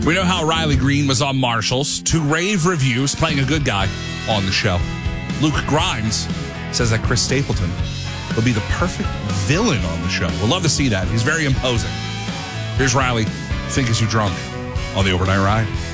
We know how Riley Green was on Marshall's. 2 rave reviews, playing a good guy on the show. Luke Grimes says that Chris Stapleton will be the perfect villain on the show. We'll love to see that. He's very imposing. Here's Riley, Think Is You Drunk on the Overnight Ride.